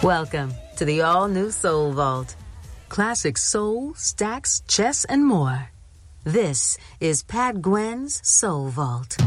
Welcome to the all-new Soul Vault. Classic soul, stacks, chess, and more. This is Pat Gwen's Soul Vault.